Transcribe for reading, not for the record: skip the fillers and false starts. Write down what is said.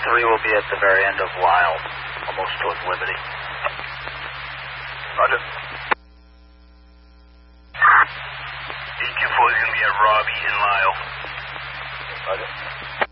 3 will be at the very end of Lyle, almost towards Liberty. Roger. 824 is going to be at Robbie in Lyle. Roger.